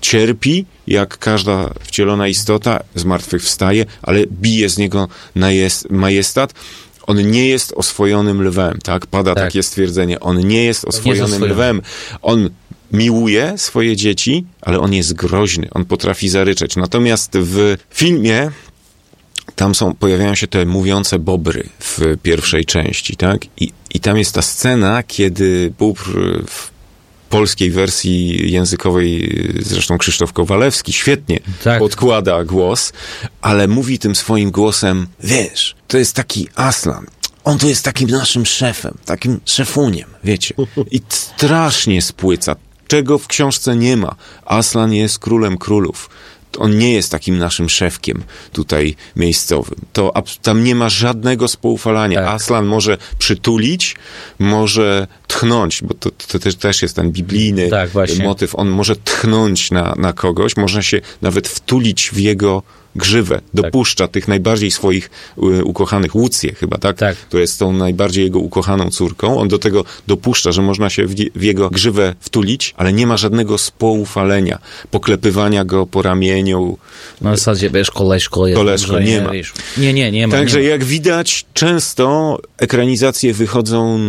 cierpi, jak każda wcielona istota, zmartwychwstaje, ale bije z niego majestat. On nie jest oswojonym lwem, tak? Pada takie stwierdzenie. On nie jest oswojonym lwem. On miłuje swoje dzieci, ale on jest groźny. On potrafi zaryczeć. Natomiast w filmie tam pojawiają się te mówiące bobry w pierwszej części, tak? I tam jest ta scena, kiedy bóbr w polskiej wersji językowej, zresztą Krzysztof Kowalewski świetnie podkłada głos, ale mówi tym swoim głosem, wiesz, to jest taki Aslan, on tu jest takim naszym szefem, takim szefuniem, wiecie. I strasznie spłyca, czego w książce nie ma. Aslan jest królem królów. On nie jest takim naszym szefkiem tutaj miejscowym. Tam nie ma żadnego spoufalania. Tak. Aslan może przytulić, może tchnąć, bo to też jest ten biblijny motyw. On może tchnąć na kogoś, można się nawet wtulić w jego grzywę. Dopuszcza tych najbardziej swoich ukochanych, Łucję chyba, tak? To jest tą najbardziej jego ukochaną córką. On do tego dopuszcza, że można się w jego grzywę wtulić, ale nie ma żadnego spoufalenia, poklepywania go po ramieniu. Na zasadzie, wiesz, koleżko, nie ma. Nie ma. Także jak widać, często ekranizacje wychodzą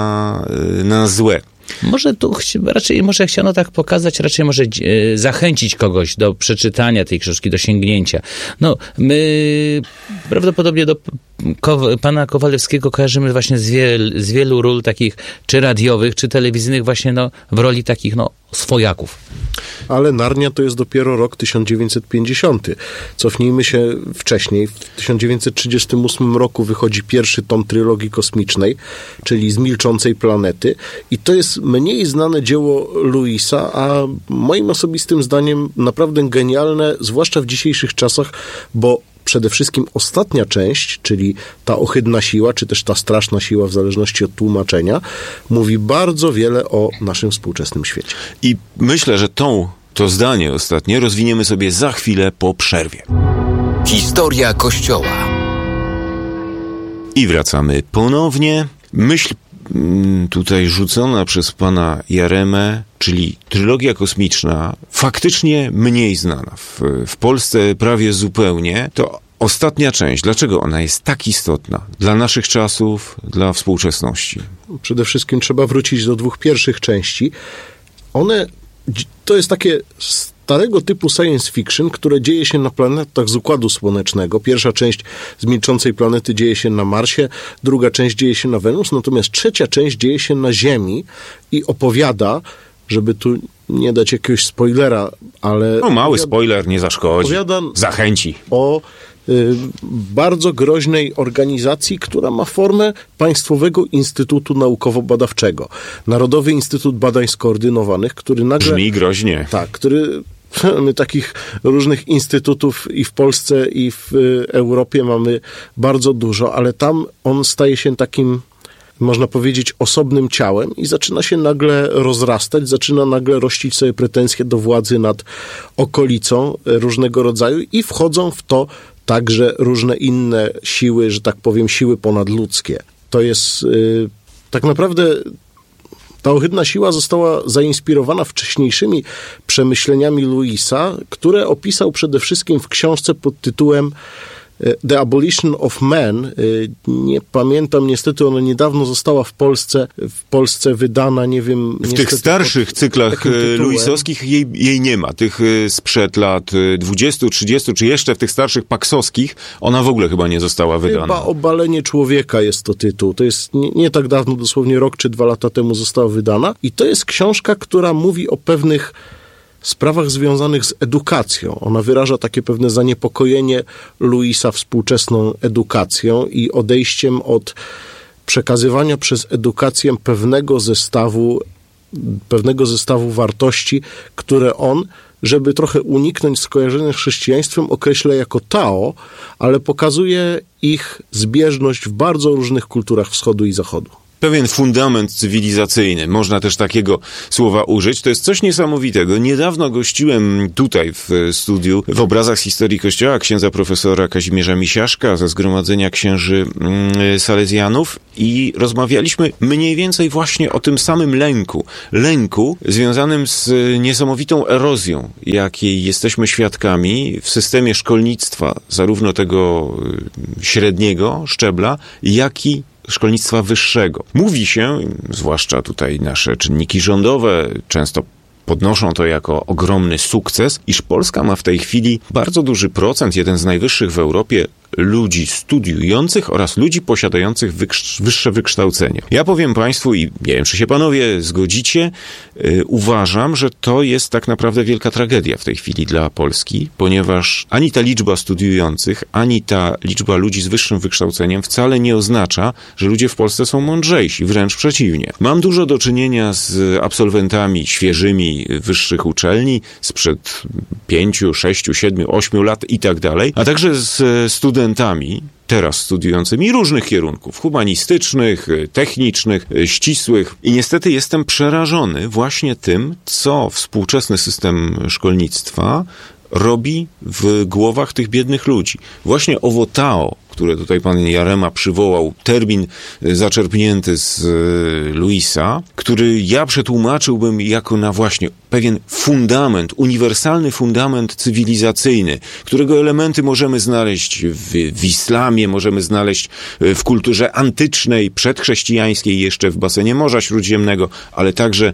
na złe. Może tu może chciano tak pokazać, raczej może zachęcić kogoś do przeczytania tej książki, do sięgnięcia. No, my prawdopodobnie do pana Kowalewskiego kojarzymy właśnie z wielu ról takich, czy radiowych, czy telewizyjnych, właśnie w roli takich, swojaków. Ale Narnia to jest dopiero rok 1950. Cofnijmy się wcześniej. W 1938 roku wychodzi pierwszy tom trylogii kosmicznej, czyli Z milczącej planety. I to jest mniej znane dzieło Lewisa, a moim osobistym zdaniem naprawdę genialne, zwłaszcza w dzisiejszych czasach, bo przede wszystkim ostatnia część, czyli ta ohydna siła, czy też ta straszna siła, w zależności od tłumaczenia, mówi bardzo wiele o naszym współczesnym świecie. I myślę, że to zdanie ostatnie rozwiniemy sobie za chwilę po przerwie. Historia Kościoła. I wracamy ponownie. Myśl tutaj rzucona przez pana Jaremę, czyli trylogia kosmiczna, faktycznie mniej znana. W Polsce prawie zupełnie. To ostatnia część. Dlaczego ona jest tak istotna dla naszych czasów, dla współczesności? Przede wszystkim trzeba wrócić do dwóch pierwszych części. To jest takie starego typu science fiction, które dzieje się na planetach z Układu Słonecznego. Pierwsza część z milczącej planety dzieje się na Marsie, druga część dzieje się na Wenus, natomiast trzecia część dzieje się na Ziemi i opowiada, żeby tu nie dać jakiegoś spoilera, ale... mały spoiler nie zaszkodzi, zachęci. O bardzo groźnej organizacji, która ma formę Państwowego Instytutu Naukowo-Badawczego. Narodowy Instytut Badań Skoordynowanych, który nagle... Brzmi groźnie. Tak, który... My takich różnych instytutów i w Polsce, i w Europie mamy bardzo dużo, ale tam on staje się takim, można powiedzieć, osobnym ciałem i zaczyna się nagle rozrastać, zaczyna nagle rościć sobie pretensje do władzy nad okolicą różnego rodzaju i wchodzą w to także różne inne siły, że tak powiem, siły ponadludzkie. To jest tak naprawdę... Ta ohydna siła została zainspirowana wcześniejszymi przemyśleniami Lewisa, które opisał przede wszystkim w książce pod tytułem The Abolition of Man. Nie pamiętam, niestety ona niedawno została w Polsce wydana, nie wiem... W tych starszych cyklach lewisowskich jej nie ma. Tych sprzed lat 20, 30, czy jeszcze w tych starszych paksowskich ona w ogóle chyba nie została wydana. Chyba Obalenie człowieka jest to tytuł. To jest nie tak dawno, dosłownie rok czy 2 lata temu została wydana. I to jest książka, która mówi o pewnych sprawach związanych z edukacją. Ona wyraża takie pewne zaniepokojenie Lewisa współczesną edukacją i odejściem od przekazywania przez edukację pewnego zestawu wartości, które on, żeby trochę uniknąć skojarzenia z chrześcijaństwem, określa jako Tao, ale pokazuje ich zbieżność w bardzo różnych kulturach wschodu i zachodu. pewien fundament cywilizacyjny, można też takiego słowa użyć. To jest coś niesamowitego. Niedawno gościłem tutaj w studiu w Obrazach z historii Kościoła księdza profesora Kazimierza Misiaszka ze Zgromadzenia Księży Salezjanów i rozmawialiśmy mniej więcej właśnie o tym samym lęku związanym z niesamowitą erozją, jakiej jesteśmy świadkami w systemie szkolnictwa, zarówno tego średniego szczebla, jak i szkolnictwa wyższego. Mówi się, zwłaszcza tutaj nasze czynniki rządowe często podnoszą to jako ogromny sukces, iż Polska ma w tej chwili bardzo duży procent, jeden z najwyższych w Europie, ludzi studiujących oraz ludzi posiadających wyższe wykształcenie. Ja powiem Państwu, i nie wiem, czy się Panowie zgodzicie, uważam, że to jest tak naprawdę wielka tragedia w tej chwili dla Polski, ponieważ ani ta liczba studiujących, ani ta liczba ludzi z wyższym wykształceniem wcale nie oznacza, że ludzie w Polsce są mądrzejsi, wręcz przeciwnie. Mam dużo do czynienia z absolwentami świeżymi wyższych uczelni sprzed 5, 6, 7, 8 lat i tak dalej, a także z studentami teraz studiującymi różnych kierunków, humanistycznych, technicznych, ścisłych. I niestety jestem przerażony właśnie tym, co współczesny system szkolnictwa robi w głowach tych biednych ludzi. Właśnie owo Tao, które tutaj pan Jarema przywołał, termin zaczerpnięty z Luisa, który ja przetłumaczyłbym jako na właśnie pewien fundament, uniwersalny fundament cywilizacyjny, którego elementy możemy znaleźć w islamie, możemy znaleźć w kulturze antycznej, przedchrześcijańskiej, jeszcze w basenie Morza Śródziemnego, ale także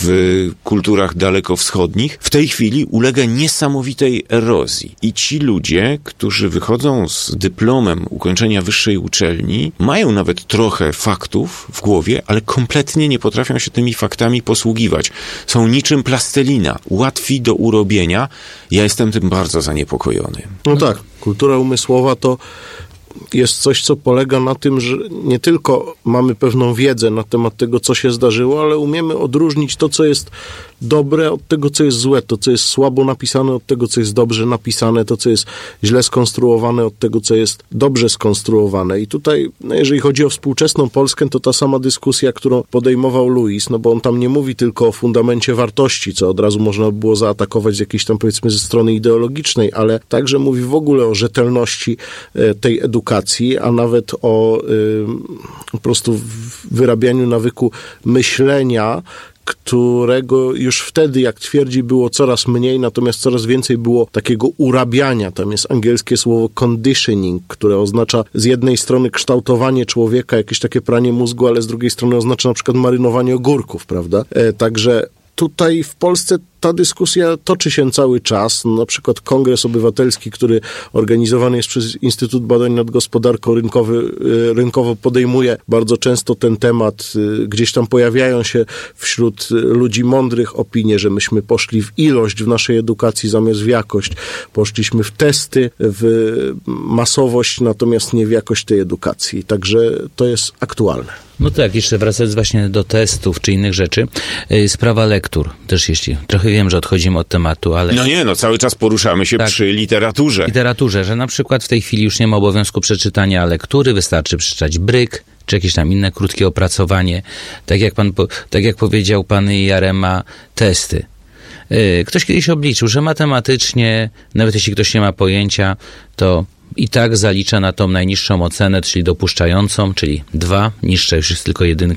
w kulturach dalekowschodnich, w tej chwili ulega niesamowitej erozji. I ci ludzie, którzy wychodzą z dyplomem ukończenia wyższej uczelni, mają nawet trochę faktów w głowie, ale kompletnie nie potrafią się tymi faktami posługiwać. Są niczym plastelina, łatwi do urobienia. Ja jestem tym bardzo zaniepokojony. No tak, kultura umysłowa to jest coś, co polega na tym, że nie tylko mamy pewną wiedzę na temat tego, co się zdarzyło, ale umiemy odróżnić to, co jest dobre od tego, co jest złe, to, co jest słabo napisane od tego, co jest dobrze napisane, to, co jest źle skonstruowane od tego, co jest dobrze skonstruowane. I tutaj, jeżeli chodzi o współczesną Polskę, to ta sama dyskusja, którą podejmował Luis, no bo on tam nie mówi tylko o fundamencie wartości, co od razu można by było zaatakować z jakiejś tam, powiedzmy, ze strony ideologicznej, ale także mówi w ogóle o rzetelności tej edukacji, a nawet o po prostu wyrabianiu nawyku myślenia, którego już wtedy, jak twierdzi, było coraz mniej, natomiast coraz więcej było takiego urabiania. Tam jest angielskie słowo conditioning, które oznacza z jednej strony kształtowanie człowieka, jakieś takie pranie mózgu, ale z drugiej strony oznacza na przykład marynowanie ogórków, prawda? Także tutaj w Polsce ta dyskusja toczy się cały czas. Na przykład Kongres Obywatelski, który organizowany jest przez Instytut Badań nad Gospodarką Rynkową, podejmuje bardzo często ten temat. Gdzieś tam pojawiają się wśród ludzi mądrych opinie, że myśmy poszli w ilość w naszej edukacji zamiast w jakość. Poszliśmy w testy, w masowość, natomiast nie w jakość tej edukacji. Także to jest aktualne. No tak, jeszcze wracając właśnie do testów czy innych rzeczy, sprawa lektur też, jeśli trochę wiem, że odchodzimy od tematu, ale... No cały czas poruszamy się przy literaturze. Literaturze, że na przykład w tej chwili już nie ma obowiązku przeczytania lektury, wystarczy przeczytać bryk, czy jakieś tam inne krótkie opracowanie. Tak jak powiedział pan Jarema, testy. Ktoś kiedyś obliczył, że matematycznie, nawet jeśli ktoś nie ma pojęcia, to i tak zalicza na tą najniższą ocenę, czyli dopuszczającą, czyli 2, niższa już jest tylko 1.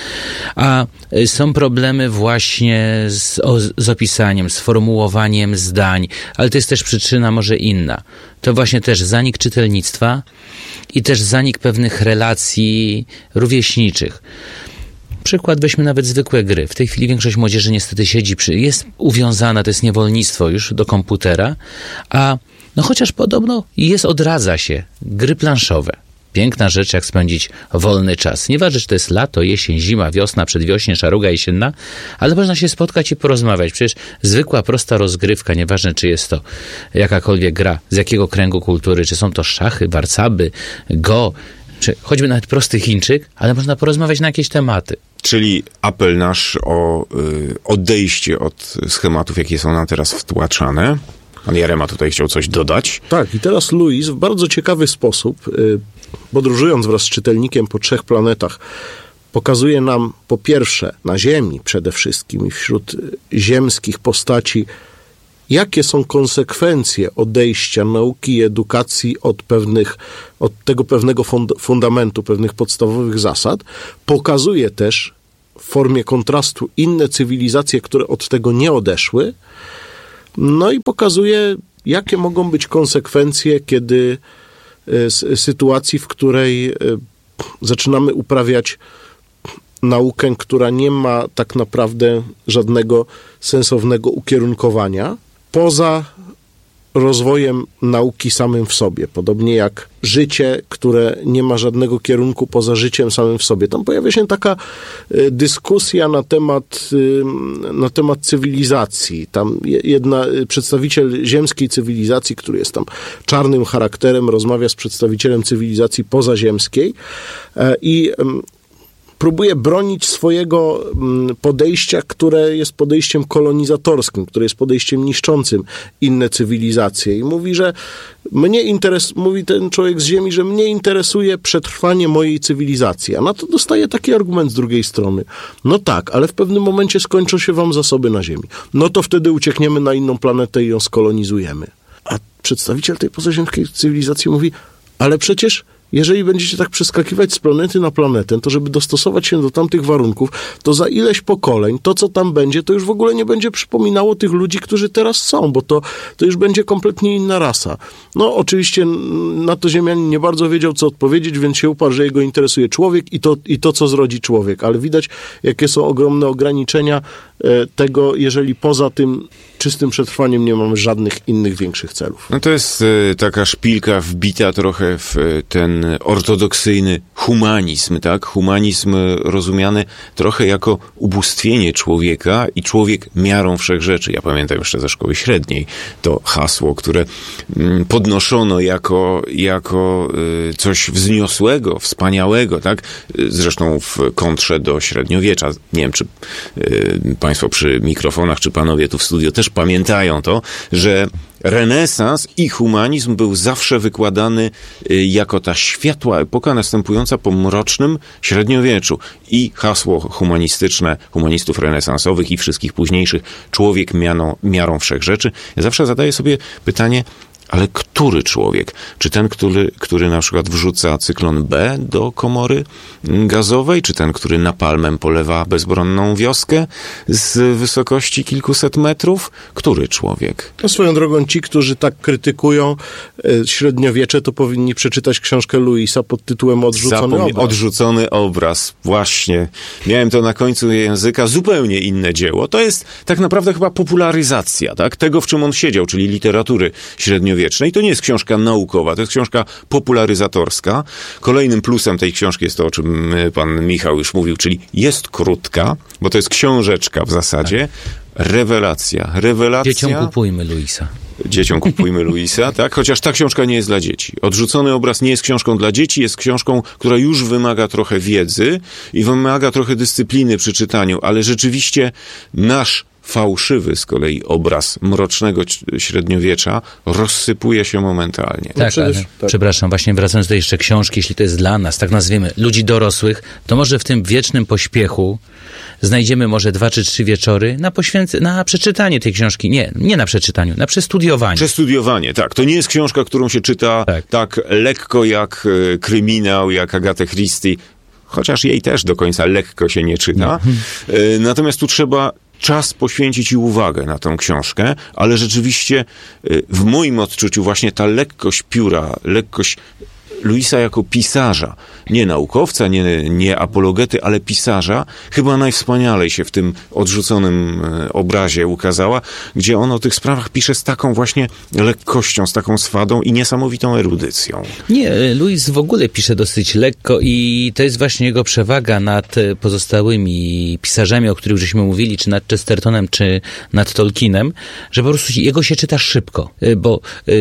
A są problemy właśnie z opisaniem, z formułowaniem zdań, ale to jest też przyczyna może inna. To właśnie też zanik czytelnictwa i też zanik pewnych relacji rówieśniczych. Przykład, weźmy nawet zwykłe gry. W tej chwili większość młodzieży niestety siedzi jest uwiązana, to jest niewolnictwo już do komputera, a no chociaż podobno odradza się gry planszowe. Piękna rzecz, jak spędzić wolny czas. Nieważne, czy to jest lato, jesień, zima, wiosna, przedwiośnie, szaruga jesienna, ale można się spotkać i porozmawiać. Przecież zwykła, prosta rozgrywka, nieważne, czy jest to jakakolwiek gra, z jakiego kręgu kultury, czy są to szachy, warcaby, go, czy choćby nawet prosty Chińczyk, ale można porozmawiać na jakieś tematy. Czyli apel nasz o odejście od schematów, jakie są nam teraz wtłaczane. Pan Jarema tutaj chciał coś dodać. Tak, i teraz Luis w bardzo ciekawy sposób, podróżując wraz z czytelnikiem po 3 planetach, pokazuje nam po pierwsze na Ziemi przede wszystkim i wśród ziemskich postaci, jakie są konsekwencje odejścia nauki i edukacji od tego pewnego fundamentu, pewnych podstawowych zasad. Pokazuje też w formie kontrastu inne cywilizacje, które od tego nie odeszły. No i pokazuje, jakie mogą być konsekwencje, kiedy sytuacji, w której zaczynamy uprawiać naukę, która nie ma tak naprawdę żadnego sensownego ukierunkowania, poza rozwojem nauki samym w sobie. Podobnie jak życie, które nie ma żadnego kierunku poza życiem samym w sobie. Tam pojawia się taka dyskusja na temat cywilizacji. Tam przedstawiciel ziemskiej cywilizacji, który jest tam czarnym charakterem, rozmawia z przedstawicielem cywilizacji pozaziemskiej i próbuje bronić swojego podejścia, które jest podejściem kolonizatorskim, które jest podejściem niszczącym inne cywilizacje. I mówi, że mówi ten człowiek z Ziemi, że mnie interesuje przetrwanie mojej cywilizacji. A na to dostaje taki argument z drugiej strony. No tak, ale w pewnym momencie skończą się wam zasoby na Ziemi. No to wtedy uciekniemy na inną planetę i ją skolonizujemy. A przedstawiciel tej pozaziemskiej cywilizacji mówi, ale przecież jeżeli będziecie tak przeskakiwać z planety na planetę, to żeby dostosować się do tamtych warunków, to za ileś pokoleń to, co tam będzie, to już w ogóle nie będzie przypominało tych ludzi, którzy teraz są, bo to już będzie kompletnie inna rasa. No oczywiście na to Ziemianin nie bardzo wiedział, co odpowiedzieć, więc się uparł, że jego interesuje człowiek i to, co zrodzi człowiek. Ale widać, jakie są ogromne ograniczenia tego, jeżeli poza tym czystym przetrwaniem nie mamy żadnych innych większych celów. No to jest taka szpilka wbita trochę w ten ortodoksyjny humanizm, tak? Humanizm rozumiany trochę jako ubóstwienie człowieka i człowiek miarą wszechrzeczy. Ja pamiętam jeszcze ze szkoły średniej to hasło, które podnoszono jako coś wzniosłego, wspaniałego, tak? Zresztą w kontrze do średniowiecza. Nie wiem, czy państwo przy mikrofonach, czy panowie tu w studio też pamiętają to, że renesans i humanizm był zawsze wykładany jako ta światła epoka następująca po mrocznym średniowieczu. I hasło humanistyczne humanistów renesansowych i wszystkich późniejszych, człowiek miarą wszechrzeczy. Ja zawsze zadaję sobie pytanie, ale który człowiek? Czy ten, który na przykład wrzuca cyklon B do komory gazowej? Czy ten, który napalmem polewa bezbronną wioskę z wysokości kilkuset metrów? Który człowiek? No swoją drogą ci, którzy tak krytykują średniowiecze, to powinni przeczytać książkę Louisa pod tytułem Odrzucony obraz. Odrzucony obraz. Właśnie. Miałem to na końcu języka. Zupełnie inne dzieło. To jest tak naprawdę chyba popularyzacja, tak? Tego, w czym on siedział, czyli literatury średniowiecznej. I to nie jest książka naukowa, to jest książka popularyzatorska. Kolejnym plusem tej książki jest to, o czym pan Michał już mówił, czyli jest krótka, bo to jest książeczka w zasadzie. Rewelacja. Dzieciom kupujmy Louisa. Dzieciom kupujmy Louisa, tak? Chociaż ta książka nie jest dla dzieci. Odrzucony obraz nie jest książką dla dzieci, jest książką, która już wymaga trochę wiedzy i wymaga trochę dyscypliny przy czytaniu, ale rzeczywiście nasz fałszywy z kolei obraz mrocznego średniowiecza rozsypuje się momentalnie. Tak, przepraszam, właśnie wracając do jeszcze książki, jeśli to jest dla nas, tak nazwiemy, ludzi dorosłych, to może w tym wiecznym pośpiechu znajdziemy może 2 czy 3 wieczory na przeczytanie tej książki. Nie na przeczytaniu, na przestudiowanie. Przestudiowanie, tak. To nie jest książka, którą się czyta tak lekko jak kryminał, jak Agatę Christie, chociaż jej też do końca lekko się nie czyta. Natomiast tu trzeba czas poświęcić i uwagę na tę książkę, ale rzeczywiście w moim odczuciu właśnie ta lekkość pióra, lekkość Louisa jako pisarza, nie naukowca, nie apologety, ale pisarza, chyba najwspanialej się w tym odrzuconym obrazie ukazała, gdzie on o tych sprawach pisze z taką właśnie lekkością, z taką swadą i niesamowitą erudycją. Nie, Louis w ogóle pisze dosyć lekko i to jest właśnie jego przewaga nad pozostałymi pisarzami, o których żeśmy mówili, czy nad Chestertonem, czy nad Tolkienem, że po prostu jego się czyta szybko, bo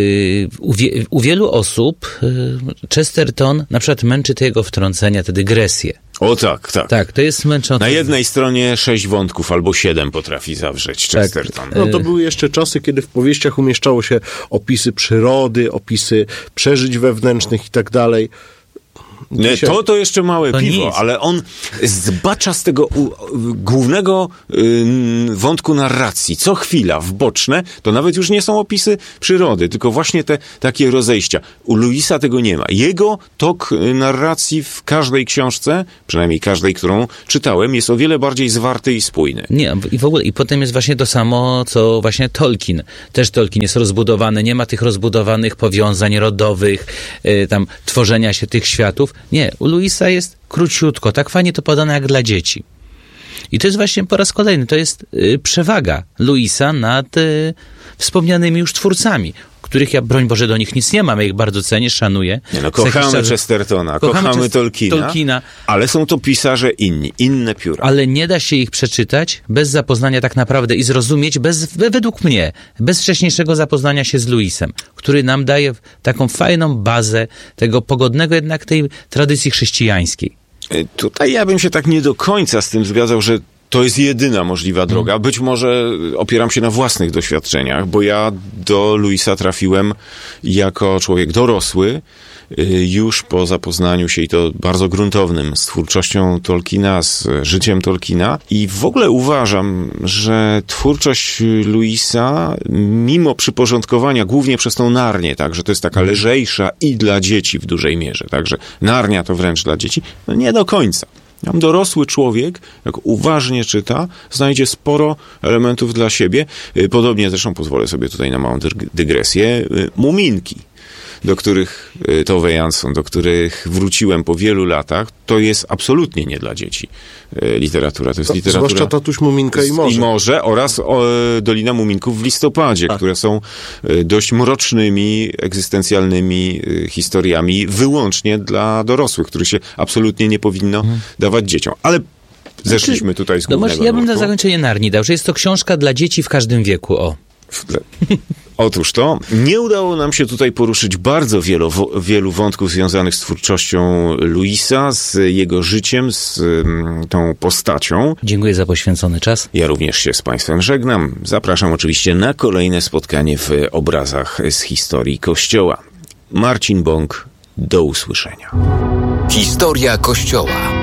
u wielu osób Chesterton na przykład męczy te jego wtrącenia, te dygresje. O tak, tak. Tak, to jest męczące. Na jednej stronie 6 wątków albo 7 potrafi zawrzeć Chesterton. Tak. No to były jeszcze czasy, kiedy w powieściach umieszczało się opisy przyrody, opisy przeżyć wewnętrznych i tak dalej. To jeszcze małe to piwo, ale on zbacza z tego głównego wątku narracji. Co chwila w boczne, to nawet już nie są opisy przyrody, tylko właśnie te takie rozejścia. U Lewisa tego nie ma. Jego tok narracji w każdej książce, przynajmniej każdej, którą czytałem, jest o wiele bardziej zwarty i spójny. Nie, i w ogóle, i potem jest właśnie to samo, co właśnie Tolkien. Też Tolkien jest rozbudowany, nie ma tych rozbudowanych powiązań rodowych, tam tworzenia się tych światów. Nie, u Lewisa jest króciutko, tak fajnie to podane jak dla dzieci. I to jest właśnie po raz kolejny, to jest przewaga Lewisa nad wspomnianymi już twórcami, których ja, broń Boże, do nich nic nie mam, ja ich bardzo cenię, szanuję. Kochamy Chestertona, kochamy Tolkiena, ale są to pisarze inni, inne pióra. Ale nie da się ich przeczytać bez zapoznania tak naprawdę i zrozumieć, według mnie, bez wcześniejszego zapoznania się z Lewisem, który nam daje taką fajną bazę tego pogodnego jednak tej tradycji chrześcijańskiej. Tutaj ja bym się tak nie do końca z tym zgadzał, że to jest jedyna możliwa droga. Być może opieram się na własnych doświadczeniach, bo ja do Lewisa trafiłem jako człowiek dorosły, już po zapoznaniu się, i to bardzo gruntownym, z twórczością Tolkiena, z życiem Tolkiena. I w ogóle uważam, że twórczość Lewisa, mimo przyporządkowania głównie przez tą Narnię, tak, że to jest taka lżejsza i dla dzieci w dużej mierze, także Narnia to wręcz dla dzieci, no nie do końca. Tam dorosły człowiek, jak uważnie czyta, znajdzie sporo elementów dla siebie. Podobnie zresztą pozwolę sobie tutaj na małą dygresję. Muminki, do których Tove Jansson, do których wróciłem po wielu latach, to jest absolutnie nie dla dzieci literatura. To jest literatura... Zwłaszcza Tatuś Muminka i Morze. I Morze oraz Dolina Muminków w listopadzie, które są dość mrocznymi, egzystencjalnymi historiami wyłącznie dla dorosłych, których się absolutnie nie powinno dawać dzieciom. Ale zeszliśmy tutaj z głównego Ja bym nurtu. na zakończenie Narni dał, że jest to książka dla dzieci w każdym wieku. Otóż to, nie udało nam się tutaj poruszyć bardzo wielu wątków związanych z twórczością Lewisa, z jego życiem, z tą postacią. Dziękuję za poświęcony czas. Ja również się z Państwem żegnam. Zapraszam oczywiście na kolejne spotkanie w Obrazach z historii Kościoła. Marcin Bąk, do usłyszenia. Historia Kościoła.